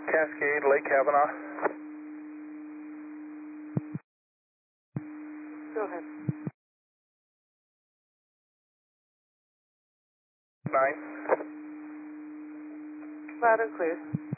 Cascade, Lake Kavanaugh. Go ahead. 9. Loud and clear.